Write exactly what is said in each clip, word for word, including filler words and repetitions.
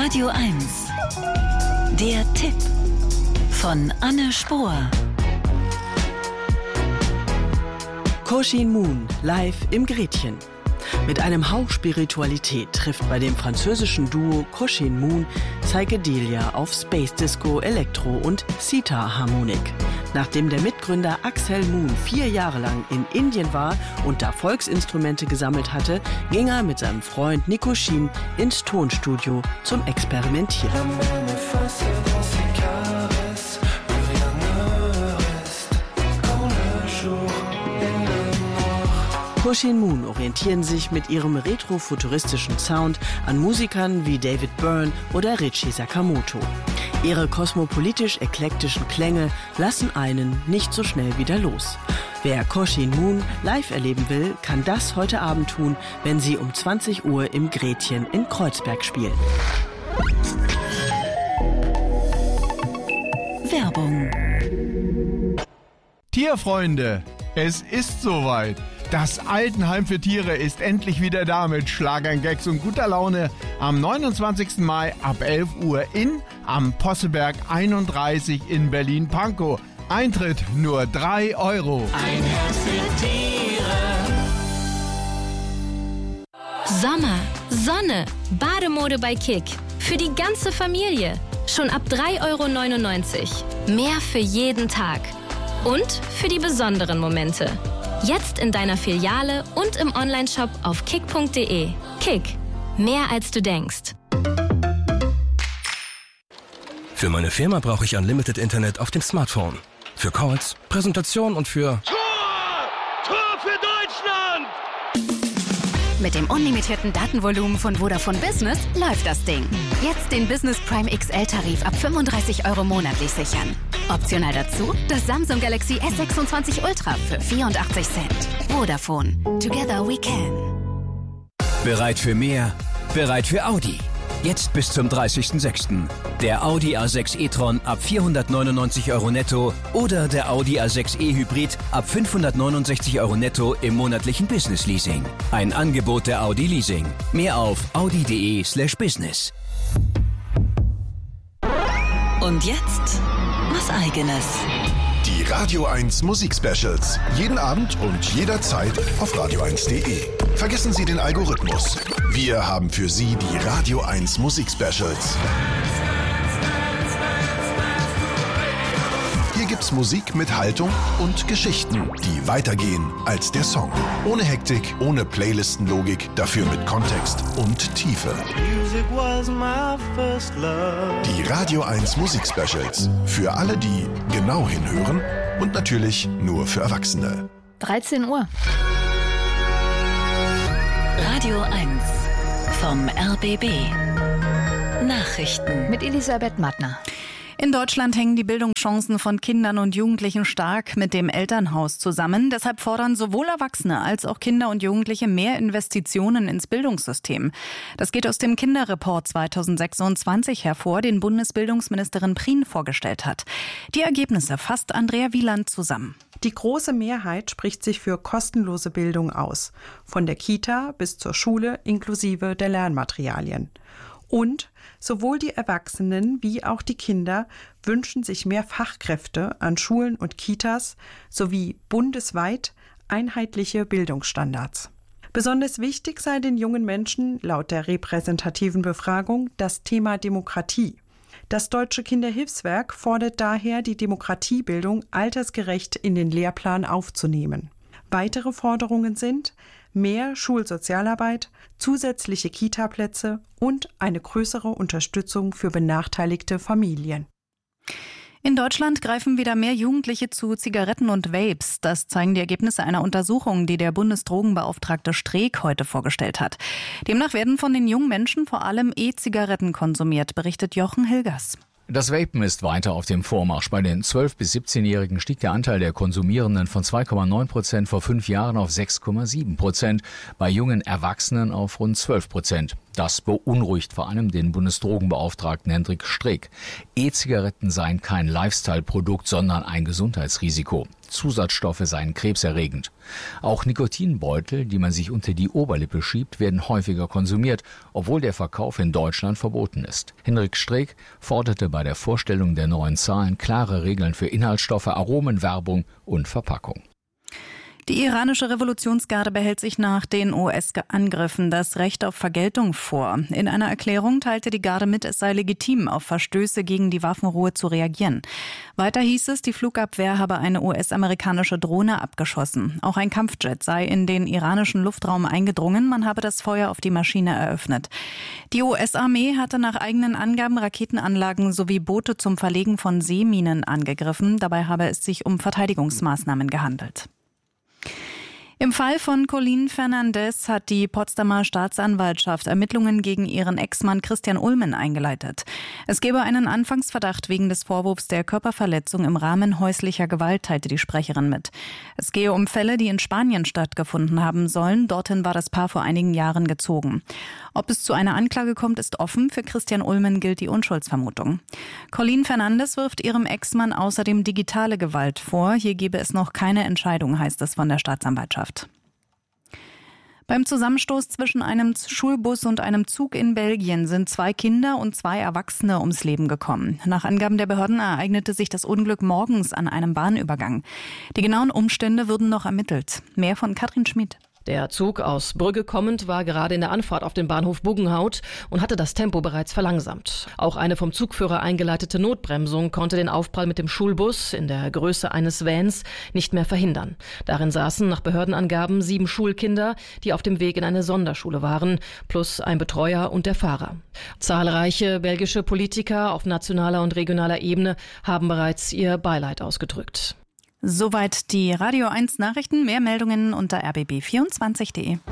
Radio eins. Der Tipp von Anne Spohr. Koh-Shin Moon live im Gretchen. Mit einem Hauch Spiritualität trifft bei dem französischen Duo Koh-Shin Moon Psychedelia auf Space Disco, Elektro und Sitar-Harmonik. Nachdem der Mitgründer Axel Moon vier Jahre lang in Indien war und da Volksinstrumente gesammelt hatte, ging er mit seinem Freund Nico Shin ins Tonstudio zum Experimentieren. Koh-Shin Moon orientieren sich mit ihrem retrofuturistischen Sound an Musikern wie David Byrne oder Richie Sakamoto. Ihre kosmopolitisch-eklektischen Klänge lassen einen nicht so schnell wieder los. Wer Koh-Shin Moon live erleben will, kann das heute Abend tun, wenn sie um zwanzig Uhr im Gretchen in Kreuzberg spielen. Werbung. Tierfreunde, es ist soweit. Das Altenheim für Tiere ist endlich wieder da mit Schlagern, Gags und guter Laune am neunundzwanzigsten Mai ab elf Uhr in am Posselberg einunddreißig in Berlin-Pankow. Eintritt nur drei Euro. Ein Herz für Tiere. Sommer, Sonne, Bademode bei Kick. Für die ganze Familie. Schon ab drei Euro neunundneunzig. Mehr für jeden Tag. Und für die besonderen Momente. Jetzt in deiner Filiale und im Onlineshop auf kick punkt de. Kick. Mehr als du denkst. Für meine Firma brauche ich Unlimited Internet auf dem Smartphone. Für Calls, Präsentation und für... Tor! Tor für Deutschland! Mit dem unlimitierten Datenvolumen von Vodafone Business läuft das Ding. Jetzt den Business Prime X L-Tarif ab fünfunddreißig Euro monatlich sichern. Optional dazu das Samsung Galaxy S sechsundzwanzig Ultra für vierundachtzig Cent. Vodafone. Together we can. Bereit für mehr? Bereit für Audi. Jetzt bis zum dreißigsten sechsten Der Audi A sechs e-tron ab vierhundertneunundneunzig Euro netto oder der Audi A sechs e Hybrid ab fünfhundertneunundsechzig Euro netto im monatlichen Business Leasing. Ein Angebot der Audi Leasing. Mehr auf audi punkt de slash business. Und jetzt was Eigenes. Die Radio eins Musik-Specials. Jeden Abend und jederzeit auf radio eins punkt de. Vergessen Sie den Algorithmus. Wir haben für Sie die Radio eins Musik-Specials. Hier gibt's Musik mit Haltung und Geschichten, die weitergehen als der Song. Ohne Hektik, ohne Playlistenlogik, dafür mit Kontext und Tiefe. Die Radio eins Musik-Specials. Für alle, die genau hinhören und natürlich nur für Erwachsene. dreizehn Uhr. Radio eins vom R B B. Nachrichten Mit Elisabeth Mattner. In Deutschland hängen die Bildungschancen von Kindern und Jugendlichen stark mit dem Elternhaus zusammen. Deshalb fordern sowohl Erwachsene als auch Kinder und Jugendliche mehr Investitionen ins Bildungssystem. Das geht aus dem Kinderreport zweitausendsechsundzwanzig hervor, den Bundesbildungsministerin Prien vorgestellt hat. Die Ergebnisse fasst Andrea Wieland zusammen. Die große Mehrheit spricht sich für kostenlose Bildung aus. Von der Kita bis zur Schule inklusive der Lernmaterialien. Und sowohl die Erwachsenen wie auch die Kinder wünschen sich mehr Fachkräfte an Schulen und Kitas sowie bundesweit einheitliche Bildungsstandards. Besonders wichtig sei den jungen Menschen laut der repräsentativen Befragung das Thema Demokratie. Das Deutsche Kinderhilfswerk fordert daher, die Demokratiebildung altersgerecht in den Lehrplan aufzunehmen. Weitere Forderungen sind mehr Schulsozialarbeit, zusätzliche Kita-Plätze und eine größere Unterstützung für benachteiligte Familien. In Deutschland greifen wieder mehr Jugendliche zu Zigaretten und Vapes. Das zeigen die Ergebnisse einer Untersuchung, die der Bundesdrogenbeauftragte Streeck heute vorgestellt hat. Demnach werden von den jungen Menschen vor allem E-Zigaretten konsumiert, berichtet Jochen Hilgers. Das Vapen ist weiter auf dem Vormarsch. Bei den zwölf- bis siebzehnjährigen stieg der Anteil der Konsumierenden von zwei Komma neun Prozent vor fünf Jahren auf sechs Komma sieben Prozent, bei jungen Erwachsenen auf rund zwölf Prozent. Das beunruhigt vor allem den Bundesdrogenbeauftragten Hendrik Streeck. E-Zigaretten seien kein Lifestyle-Produkt, sondern ein Gesundheitsrisiko. Zusatzstoffe seien krebserregend. Auch Nikotinbeutel, die man sich unter die Oberlippe schiebt, werden häufiger konsumiert, obwohl der Verkauf in Deutschland verboten ist. Henrik Streeck forderte bei der Vorstellung der neuen Zahlen klare Regeln für Inhaltsstoffe, Aromen, Werbung und Verpackung. Die iranische Revolutionsgarde behält sich nach den U S-Angriffen das Recht auf Vergeltung vor. In einer Erklärung teilte die Garde mit, es sei legitim, auf Verstöße gegen die Waffenruhe zu reagieren. Weiter hieß es, die Flugabwehr habe eine U S-amerikanische Drohne abgeschossen. Auch ein Kampfjet sei in den iranischen Luftraum eingedrungen, man habe das Feuer auf die Maschine eröffnet. Die U S-Armee hatte nach eigenen Angaben Raketenanlagen sowie Boote zum Verlegen von Seeminen angegriffen. Dabei habe es sich um Verteidigungsmaßnahmen gehandelt. Im Fall von Colleen Fernandez hat die Potsdamer Staatsanwaltschaft Ermittlungen gegen ihren Ex-Mann Christian Ulmen eingeleitet. Es gebe einen Anfangsverdacht wegen des Vorwurfs der Körperverletzung im Rahmen häuslicher Gewalt, teilte die Sprecherin mit. Es gehe um Fälle, die in Spanien stattgefunden haben sollen. Dorthin war das Paar vor einigen Jahren gezogen. Ob es zu einer Anklage kommt, ist offen. Für Christian Ulmen gilt die Unschuldsvermutung. Colleen Fernandez wirft ihrem Ex-Mann außerdem digitale Gewalt vor. Hier gebe es noch keine Entscheidung, heißt es von der Staatsanwaltschaft. Beim Zusammenstoß zwischen einem Schulbus und einem Zug in Belgien sind zwei Kinder und zwei Erwachsene ums Leben gekommen. Nach Angaben der Behörden ereignete sich das Unglück morgens an einem Bahnübergang. Die genauen Umstände würden noch ermittelt. Mehr von Katrin Schmid. Der Zug aus Brügge kommend war gerade in der Anfahrt auf den Bahnhof Buggenhout und hatte das Tempo bereits verlangsamt. Auch eine vom Zugführer eingeleitete Notbremsung konnte den Aufprall mit dem Schulbus in der Größe eines Vans nicht mehr verhindern. Darin saßen nach Behördenangaben sieben Schulkinder, die auf dem Weg in eine Sonderschule waren, plus ein Betreuer und der Fahrer. Zahlreiche belgische Politiker auf nationaler und regionaler Ebene haben bereits ihr Beileid ausgedrückt. Soweit die Radio eins Nachrichten. Mehr Meldungen unter r b b vierundzwanzig punkt d e.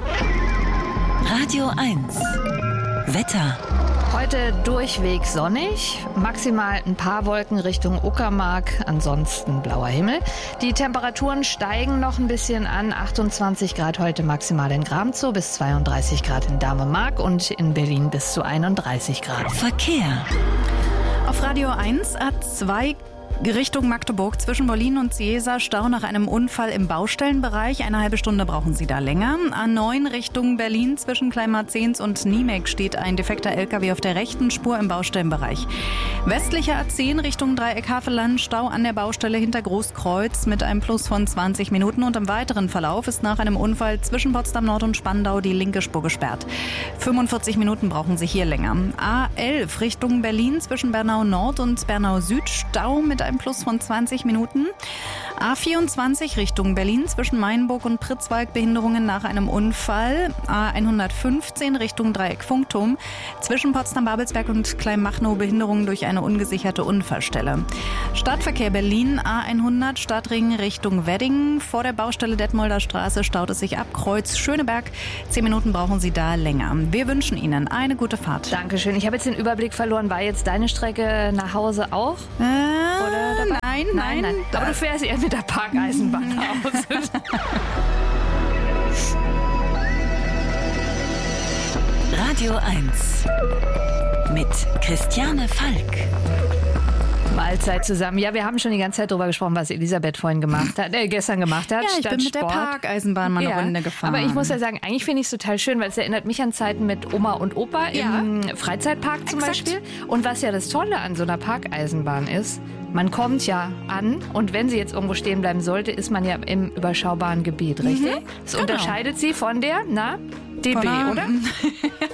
Radio eins Wetter. Heute durchweg sonnig, maximal ein paar Wolken Richtung Uckermark, ansonsten blauer Himmel. Die Temperaturen steigen noch ein bisschen an, achtundzwanzig Grad heute maximal in Gramzow, bis zweiunddreißig Grad in Dahme-Mark und in Berlin bis zu einunddreißig Grad. Verkehr. Auf Radio eins A zwei Richtung Magdeburg zwischen Berlin und Ciesa, Stau nach einem Unfall im Baustellenbereich. Eine halbe Stunde brauchen Sie da länger. A neun Richtung Berlin zwischen Kleinmarzens und Niemek steht ein defekter L K W auf der rechten Spur im Baustellenbereich. Westlicher A zehn Richtung Dreieck Havelland, Stau an der Baustelle hinter Großkreuz mit einem Plus von zwanzig Minuten. Und im weiteren Verlauf ist nach einem Unfall zwischen Potsdam Nord und Spandau die linke Spur gesperrt. fünfundvierzig Minuten brauchen Sie hier länger. A elf Richtung Berlin zwischen Bernau Nord und Bernau Süd, Stau mit ein Plus von zwanzig Minuten. A vierundzwanzig Richtung Berlin zwischen Mainburg und Pritzwalk, Behinderungen nach einem Unfall. A hundertfünfzehn Richtung Dreieck Funkturm zwischen Potsdam-Babelsberg und Kleinmachnow, Behinderungen durch eine ungesicherte Unfallstelle. Stadtverkehr Berlin A hundert Stadtring Richtung Wedding. Vor der Baustelle Detmolder Straße staut es sich ab. Kreuz Schöneberg. Zehn Minuten brauchen Sie da länger. Wir wünschen Ihnen eine gute Fahrt. Dankeschön. Ich habe jetzt den Überblick verloren. War jetzt deine Strecke nach Hause auch? Äh, Oder dabei? Nein, nein, nein, nein. Aber du fährst eher mit der Parkeisenbahn nach Hause. Radio eins mit Christiane Falk. Mahlzeit zusammen. Ja, wir haben schon die ganze Zeit darüber gesprochen, was Elisabeth vorhin gemacht hat, äh, gestern gemacht hat. Ja, ich bin mit Sport. der Parkeisenbahn mal eine ja, Runde gefahren. Aber ich muss ja sagen, eigentlich finde ich es total schön, weil es erinnert mich an Zeiten mit Oma und Opa ja. im Freizeitpark zum Exakt. Beispiel. Und was ja das Tolle an so einer Parkeisenbahn ist, man kommt ja an und wenn sie jetzt irgendwo stehen bleiben sollte, ist man ja im überschaubaren Gebiet, richtig? Mhm, Das genau. unterscheidet sie von der, na, D B, von der, oder?